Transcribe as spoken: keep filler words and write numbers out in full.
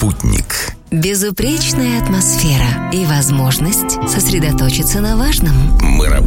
Спутник. Безупречная атмосфера и возможность сосредоточиться на важном. Мы